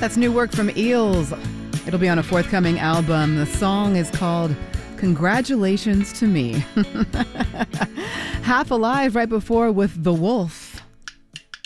That's new work from Eels. It'll be on a forthcoming album. The song is called Congratulations to Me. Half Alive right before with The Wolf.